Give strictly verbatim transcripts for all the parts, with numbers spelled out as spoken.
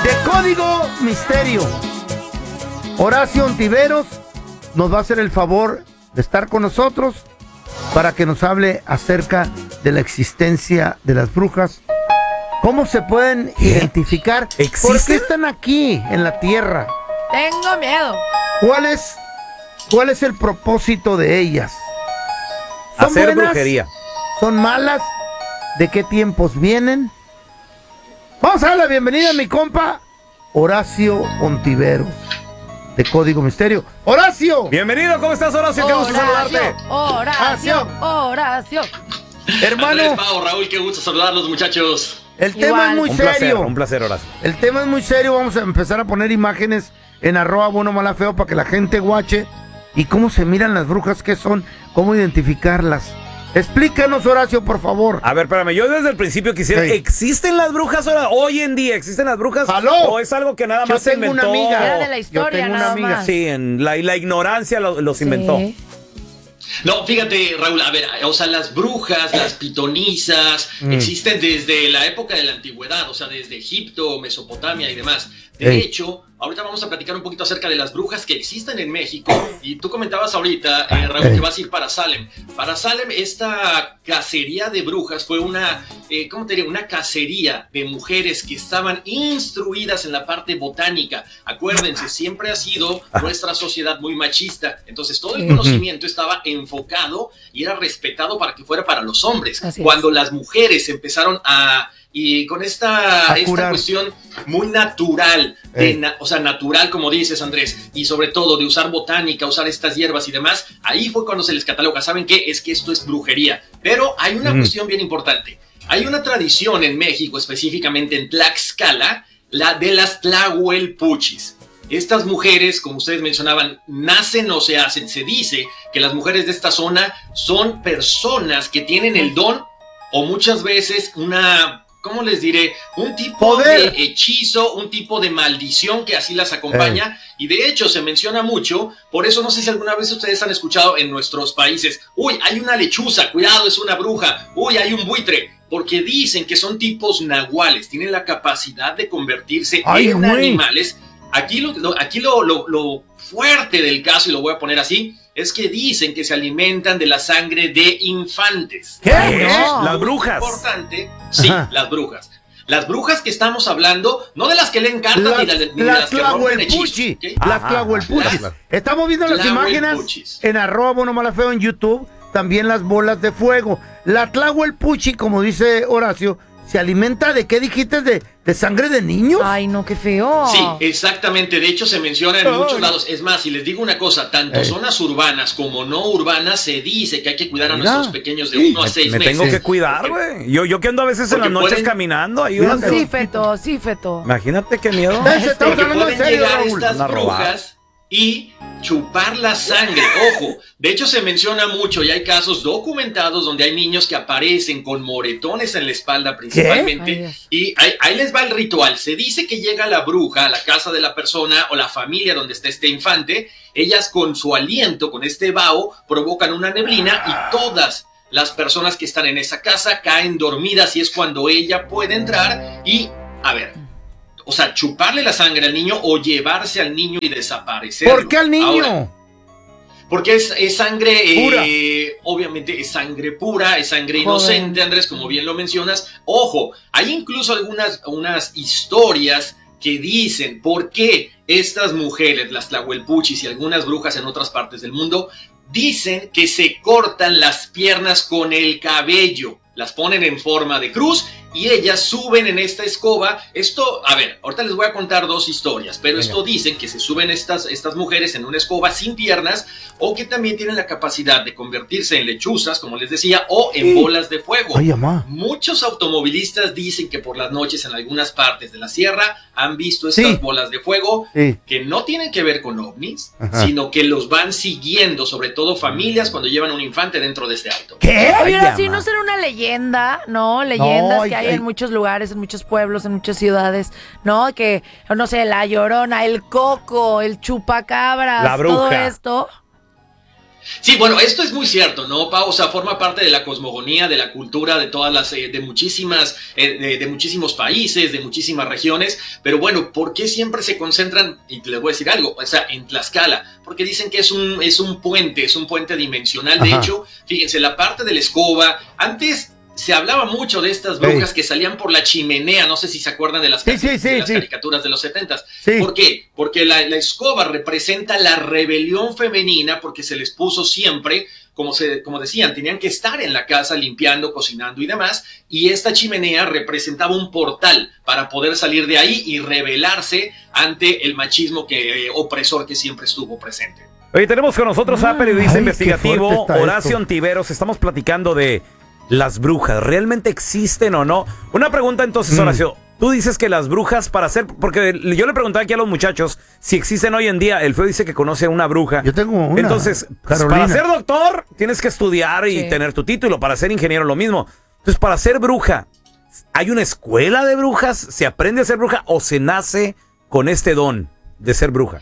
De Código Misterio. Horacio Ontiveros nos va a hacer el favor de estar con nosotros para que nos hable acerca de la existencia de las brujas. ¿Cómo se pueden ¿Qué? identificar? ¿Existen? ¿Por qué están aquí en la tierra? Tengo miedo. ¿Cuál es, cuál es el propósito de ellas? ¿Son Hacer buenas? brujería. ¿Son malas? ¿De qué tiempos vienen? Vamos a dar la bienvenida a mi compa Horacio Ontiveros, de Código Misterio. ¡Horacio! Bienvenido, ¿cómo estás, Horacio? Qué gusto saludarte. Horacio, Horacio. Hermano. Andrés, Pau, Raúl, qué gusto saludarlos, muchachos. El Igual. tema es muy un serio. Placer, un placer, Horacio. El tema es muy serio. Vamos a empezar a poner imágenes en arroba bueno mala feo para que la gente guache. ¿Y cómo se miran las brujas? ¿Qué son? ¿Cómo identificarlas? Explícanos, Horacio, por favor. A ver, espérame, yo desde el principio quisiera... Sí. ¿Existen las brujas ahora? Hoy en día, ¿existen las brujas? ¿Aló? ¿O es algo que nada yo más se tengo inventó? Una amiga. Era de la historia, yo tengo nada una amiga. más. Sí, en la, la ignorancia los, los sí. inventó. No, fíjate, Raúl, a ver, o sea, las brujas, las pitonisas, mm. existen desde la época de la antigüedad, o sea, desde Egipto, Mesopotamia y demás. De Ey. hecho, ahorita vamos a platicar un poquito acerca de las brujas que existen en México. Y tú comentabas ahorita, eh, Raúl, Ey. que vas a ir para Salem. Para Salem, esta cacería de brujas fue una, eh, ¿cómo te diría? Una cacería de mujeres que estaban instruidas en la parte botánica. Acuérdense, siempre ha sido nuestra sociedad muy machista. Entonces, todo el conocimiento estaba enfocado y era respetado para que fuera para los hombres. Cuando las mujeres empezaron a... Y con esta, esta cuestión muy natural, de na, o sea, natural como dices, Andrés, y sobre todo de usar botánica, usar estas hierbas y demás, ahí fue cuando se les cataloga. ¿Saben qué? Es que esto es brujería. Pero hay una mm. cuestión bien importante. Hay una tradición en México, específicamente en Tlaxcala, la de las Tlahuelpuchis. Estas mujeres, como ustedes mencionaban, nacen o se hacen. Se dice que las mujeres de esta zona son personas que tienen el don o muchas veces una... ¿Cómo les diré? Un tipo Poder. de hechizo, un tipo de maldición que así las acompaña. Eh. Y de hecho se menciona mucho, por eso no sé si alguna vez ustedes han escuchado en nuestros países, uy, hay una lechuza, cuidado, es una bruja, uy, hay un buitre. Porque dicen que son tipos nahuales, tienen la capacidad de convertirse Ay, en güey. animales. Aquí, lo, lo, aquí lo, lo, lo fuerte del caso, y lo voy a poner así, es que dicen que se alimentan de la sangre de infantes. ¿Qué? No. Las brujas. Importante, sí, Ajá. las brujas. Las brujas que estamos hablando, no de las que leen cartas la, ni, la, ni de las que rompen hechizos. ¿Okay? Las Tlahuelpuchis. Estamos viendo las imágenes en arroba bueno mala feo en YouTube, también las bolas de fuego. La Tlahuelpuchi, como dice Horacio, ¿se alimenta de qué dijiste? ¿De, de sangre de niños? Ay, no, qué feo. Sí, exactamente. De hecho, se menciona en Ay. muchos lados. Es más, si les digo una cosa, tanto Ey. zonas urbanas como no urbanas, se dice que hay que cuidar a Mira. nuestros pequeños de uno a seis me meses. Me tengo que cuidar, güey. Yo, yo que ando a veces en las noches pueden... caminando. Ahí sí, feto, sí, feto. Imagínate qué miedo. Estamos hablando en serio, Raúl. Estas brujas y chupar la sangre. Ojo, de hecho se menciona mucho y hay casos documentados donde hay niños que aparecen con moretones en la espalda principalmente. Y ahí, ahí les va el ritual. Se dice que llega la bruja a la casa de la persona o la familia donde está este infante. Ellas con su aliento, con este vaho, provocan una neblina y todas las personas que están en esa casa caen dormidas y es cuando ella puede entrar y, a ver... O sea, chuparle la sangre al niño o llevarse al niño y desaparecer. ¿Por qué al niño? Ahora, porque es, es sangre, eh, obviamente es sangre pura, es sangre inocente, Andrés, como bien lo mencionas. Ojo, hay incluso algunas unas historias que dicen por qué estas mujeres, las Tlahuelpuchis y algunas brujas en otras partes del mundo, dicen que se cortan las piernas con el cabello. Las ponen en forma de cruz y ellas suben en esta escoba. Esto, a ver, ahorita les voy a contar dos historias, pero Venga. esto dicen que se suben estas, estas mujeres en una escoba sin piernas o que también tienen la capacidad de convertirse en lechuzas, como les decía, o en sí. bolas de fuego. Ay, mamá. Muchos automovilistas dicen que por las noches en algunas partes de la sierra han visto estas sí. bolas de fuego sí. que no tienen que ver con ovnis, Ajá. sino que los van siguiendo, sobre todo familias cuando llevan un infante dentro de este auto. ¿Qué? Oye, así no será una leyenda, ¿no? Leyendas no, que hay, hay en muchos lugares, en muchos pueblos, en muchas ciudades, ¿no? Que, no sé, la Llorona, el Coco, el Chupacabras, la bruja. todo esto. Sí, bueno, esto es muy cierto, ¿no, Pau? O sea, forma parte de la cosmogonía, de la cultura de todas las, eh, de muchísimas, eh, de, de muchísimos países, de muchísimas regiones, pero bueno, ¿por qué siempre se concentran? Y les voy a decir algo, o sea, en Tlaxcala, porque dicen que es un, es un puente, es un puente dimensional. De Ajá. hecho, fíjense, la parte de la escoba, antes se hablaba mucho de estas brujas sí. que salían por la chimenea, no sé si se acuerdan de las, sí, sí, sí, de las sí. caricaturas de los setentas. Sí. ¿Por qué? Porque la, la escoba representa la rebelión femenina, porque se les puso siempre, como, se, como decían, tenían que estar en la casa limpiando, cocinando y demás, y esta chimenea representaba un portal para poder salir de ahí y rebelarse ante el machismo que, eh, opresor que siempre estuvo presente. Oye, tenemos con nosotros a periodista Ay, investigativo Horacio Ontiveros. Estamos platicando de las brujas, ¿realmente existen o no? Una pregunta entonces, Horacio. Mm. Tú dices que las brujas para hacer... Porque yo le preguntaba aquí a los muchachos si existen hoy en día. El feo dice que conoce a una bruja. Yo tengo una. Entonces, Carolina. Para ser doctor tienes que estudiar y sí. tener tu título. Para ser ingeniero lo mismo. Entonces, para ser bruja, ¿hay una escuela de brujas? ¿Se aprende a ser bruja o se nace con este don de ser bruja?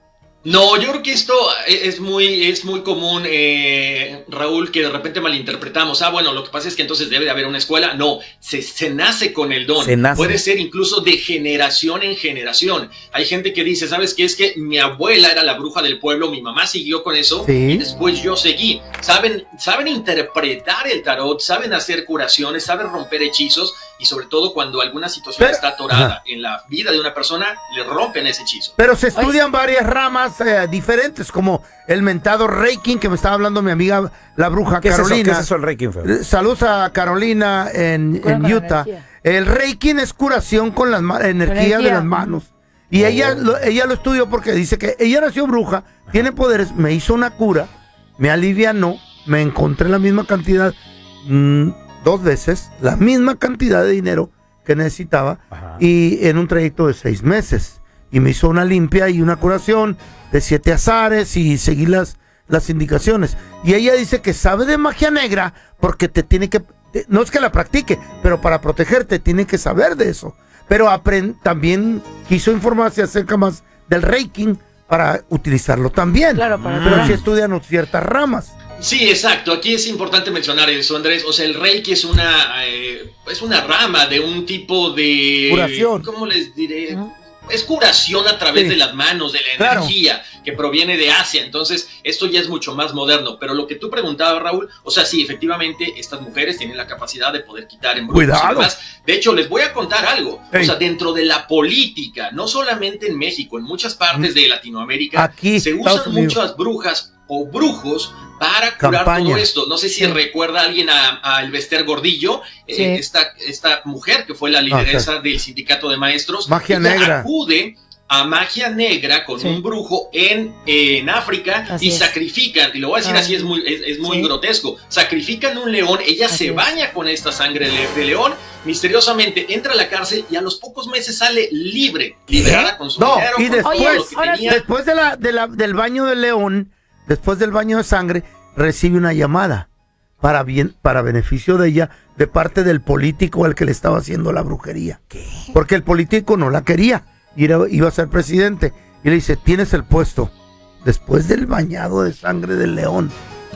No, yo creo que esto es muy, es muy común, eh, Raúl, que de repente malinterpretamos. Ah, bueno, lo que pasa es que entonces debe de haber una escuela. No, se, se nace con el don. Puede ser incluso de generación en generación. Hay gente que dice, ¿sabes qué? Es que mi abuela era la bruja del pueblo, mi mamá siguió con eso ¿Sí? y después yo seguí. Saben, saben interpretar el tarot, saben hacer curaciones, saben romper hechizos y sobre todo cuando alguna situación Pero, está atorada ajá. en la vida de una persona, le rompen ese hechizo. Pero se estudian Ay. varias ramas Eh, diferentes, como el mentado Reiki, que me estaba hablando mi amiga la bruja ¿Qué Carolina. Es eso? ¿Qué es eso el Reiki? Feo? Saludos a Carolina en, en Utah. El Reiki es curación con las ma- energía, energía de las manos. Y oh. ella, lo, ella lo estudió porque dice que ella nació bruja, tiene poderes, me hizo una cura, me alivianó, me encontré la misma cantidad, mmm, dos veces, la misma cantidad de dinero que necesitaba Ajá. y en un trayecto de seis meses. Y me hizo una limpia y una curación de siete azares y seguí las, las indicaciones. Y ella dice que sabe de magia negra porque te tiene que, no es que la practique, pero para protegerte tiene que saber de eso. Pero aprend, también quiso informarse acerca más del Reiki para utilizarlo también. Claro, para pero sí estudian ciertas ramas. Sí, exacto. Aquí es importante mencionar eso, Andrés. O sea, el Reiki es una, eh, es una rama de un tipo de... Curación. ¿Cómo les diré? ¿No? Es curación a través sí. de las manos, de la claro. energía que proviene de Asia. Entonces, esto ya es mucho más moderno. Pero lo que tú preguntabas, Raúl, o sea, sí, efectivamente, estas mujeres tienen la capacidad de poder quitar embrujos y demás. De hecho, les voy a contar algo. Hey. O sea, dentro de la política, no solamente en México, en muchas partes de Latinoamérica, Aquí, se usan muchas brujas o brujos para curar Campaña. todo esto. No sé si sí. recuerda a alguien a, a Elvester Gordillo, sí. eh, esta, esta mujer que fue la lideresa ah, del sindicato de maestros. Magia negra. Acude a magia negra con sí. un brujo en, eh, en África así y es. sacrifican, y lo voy a decir ah, así, es muy, es, es muy sí. grotesco, sacrifican un león, ella así se es. baña con esta sangre de, de león, misteriosamente entra a la cárcel y a los pocos meses sale libre, liberada ¿Eh? con su no, dinero. Y después, Oye, tenía... después de la, de la, del baño del león, después del baño de sangre, recibe una llamada para bien, para beneficio de ella, de parte del político al que le estaba haciendo la brujería. ¿Qué? Porque el político no la quería, y era, iba a ser presidente. Y le dice, tienes el puesto, después del bañado de sangre del león.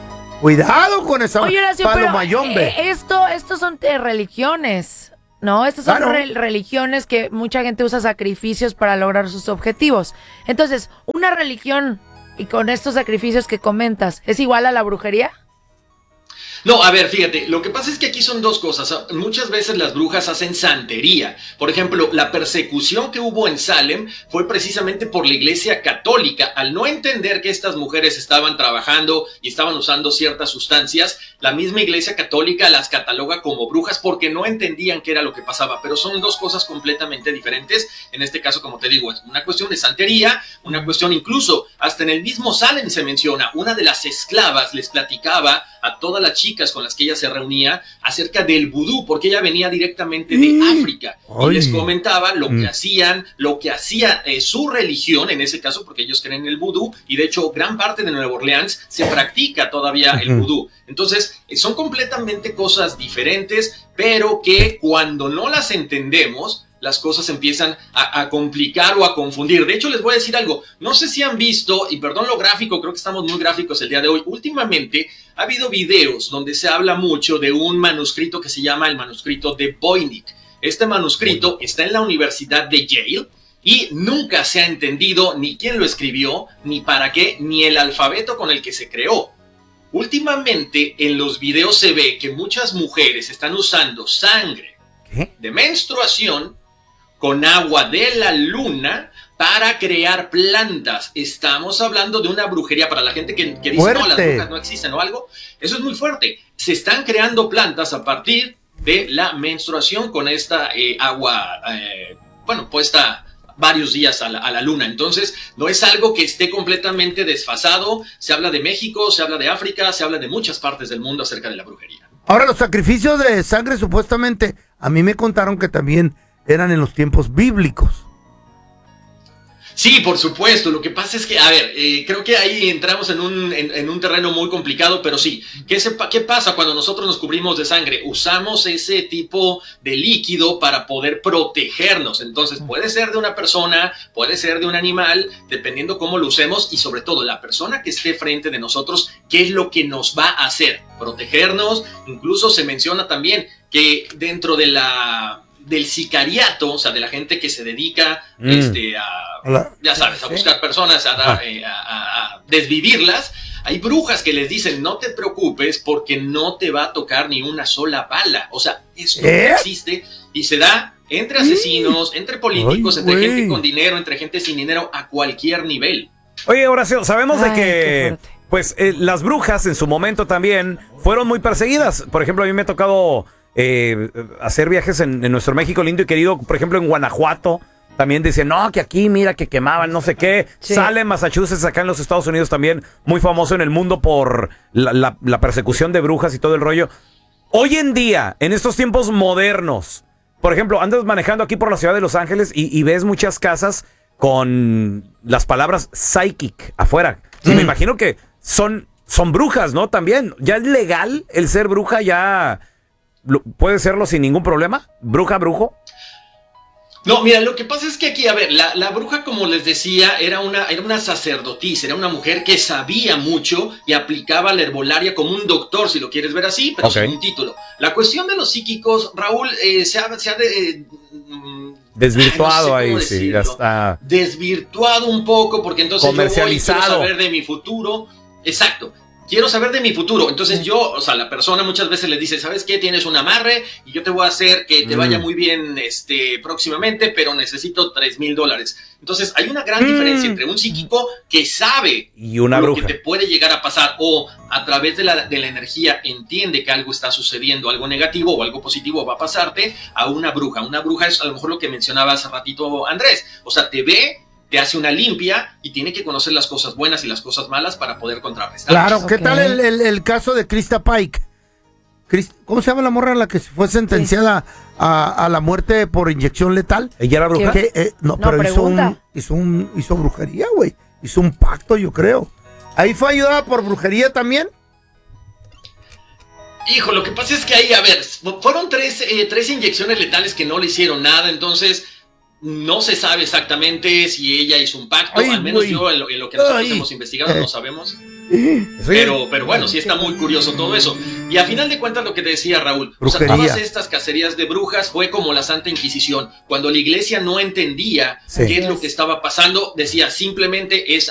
Cuidado con esa Oye, Horacio, palomayombe. Pero, eh, esto, estos son eh, religiones, ¿no? Estas son claro. re religiones que mucha gente usa sacrificios para lograr sus objetivos. Entonces, una religión... Y con estos sacrificios que comentas, ¿es igual a la brujería? No, a ver, fíjate, lo que pasa es que aquí son dos cosas. Muchas veces las brujas hacen santería. Por ejemplo, la persecución que hubo en Salem fue precisamente por la Iglesia Católica. Al no entender que estas mujeres estaban trabajando y estaban usando ciertas sustancias, la misma Iglesia Católica las cataloga como brujas porque no entendían qué era lo que pasaba. Pero son dos cosas completamente diferentes. En este caso, como te digo, es una cuestión de santería, una cuestión incluso, hasta en el mismo Salem se menciona, una de las esclavas les platicaba a todas las chicas con las que ella se reunía acerca del vudú, porque ella venía directamente de mm. África. Ay. Y les comentaba lo mm. que hacían, lo que hacía eh, su religión, en ese caso, porque ellos creen en el vudú, y de hecho gran parte de Nueva Orleans se practica todavía uh-huh. el vudú. Entonces, eh, son completamente cosas diferentes, pero que cuando no las entendemos, las cosas empiezan a, a complicar o a confundir. De hecho, les voy a decir algo, no sé si han visto, y perdón lo gráfico, creo que estamos muy gráficos el día de hoy, últimamente ha habido videos donde se habla mucho de un manuscrito que se llama el manuscrito de Voynich. Este manuscrito está en la Universidad de Yale y nunca se ha entendido ni quién lo escribió, ni para qué, ni el alfabeto con el que se creó. Últimamente en los videos se ve que muchas mujeres están usando sangre ¿Qué? de menstruación con agua de la luna para crear plantas. Estamos hablando de una brujería para la gente que, que dice fuerte. no, las brujas no existen o algo. Eso es muy fuerte. Se están creando plantas a partir de la menstruación con esta eh, agua, eh, bueno, puesta varios días a la, a la luna. Entonces, no es algo que esté completamente desfasado. Se habla de México, se habla de África, se habla de muchas partes del mundo acerca de la brujería. Ahora, los sacrificios de sangre, supuestamente, a mí me contaron que también eran en los tiempos bíblicos. Sí, por supuesto. Lo que pasa es que, a ver, eh, creo que ahí entramos en un, en, en un terreno muy complicado, pero sí. ¿Qué, se, ¿Qué pasa cuando nosotros nos cubrimos de sangre? Usamos ese tipo de líquido para poder protegernos. Entonces, puede ser de una persona, puede ser de un animal, dependiendo cómo lo usemos y, sobre todo, la persona que esté frente de nosotros, ¿qué es lo que nos va a hacer? Protegernos. Incluso se menciona también que dentro de la... del sicariato, o sea, de la gente que se dedica mm. este, a, Hola. ya sabes, a buscar personas, a, dar, eh, a, a, a desvivirlas. Hay brujas que les dicen, no te preocupes porque no te va a tocar ni una sola bala. O sea, esto ¿Eh? existe y se da entre asesinos, entre políticos, Ay, entre wey. gente con dinero, entre gente sin dinero, a cualquier nivel. Oye, Horacio, sabemos Ay, de que pues eh, las brujas en su momento también fueron muy perseguidas. Por ejemplo, a mí me ha tocado... Eh, hacer viajes en, en nuestro México lindo y querido, por ejemplo en Guanajuato, también dicen, no, que aquí mira que quemaban, no sé qué, sí. Sale Massachusetts acá en los Estados Unidos también, muy famoso en el mundo por la, la, la persecución de brujas y todo el rollo. Hoy en día, en estos tiempos modernos, por ejemplo, andas manejando aquí por la ciudad de Los Ángeles y, y ves muchas casas con las palabras psychic afuera, mm. y me imagino que son, son brujas, ¿no? También, ¿ya es legal el ser bruja? ¿Ya puede serlo sin ningún problema? ¿Bruja, brujo? No, mira, lo que pasa es que aquí, a ver, la, la bruja, como les decía, era una, era una sacerdotisa, era una mujer que sabía mucho y aplicaba la herbolaria como un doctor, si lo quieres ver así, pero okay. sin un título. La cuestión de los psíquicos, Raúl, eh, se ha, se ha de, eh, desvirtuado ay, no sé ahí, sí, ya está. Desvirtuado un poco, porque entonces comercializado. Yo voy, quiero saber de mi futuro. Exacto. Quiero saber de mi futuro. Entonces yo, o sea, la persona muchas veces le dice, ¿sabes qué? Tienes un amarre y yo te voy a hacer que te mm. vaya muy bien este, próximamente, pero necesito tres mil dólares. Entonces hay una gran mm. diferencia entre un psíquico que sabe y una lo bruja. que te puede llegar a pasar o a través de la, de la energía entiende que algo está sucediendo, algo negativo o algo positivo va a pasarte, a una bruja. Una bruja es a lo mejor lo que mencionaba hace ratito Andrés. O sea, te ve, te hace una limpia y tiene que conocer las cosas buenas y las cosas malas para poder contrarrestar. Claro, ¿qué okay. tal el, el, el caso de Krista Pike? Christ, ¿Cómo se llama la morra a la que fue sentenciada sí. a, a la muerte por inyección letal? ¿Ella era bruja? Que, eh, no, no, pero hizo, un, hizo, un, hizo brujería, güey. Hizo un pacto, yo creo. ¿Ahí fue ayudada por brujería también? Hijo, lo que pasa es que ahí, a ver, fueron tres, eh, tres inyecciones letales que no le hicieron nada, entonces... No se sabe exactamente si ella hizo un pacto, Ay, al menos wey. yo en lo, en lo que nosotros Ay. hemos investigado no sabemos. Pero, pero bueno, sí está muy curioso todo eso. Y a final de cuentas lo que te decía Raúl, o sea, todas estas cacerías de brujas fue como la Santa Inquisición. Cuando la iglesia no entendía sí. qué es lo que estaba pasando, decía simplemente es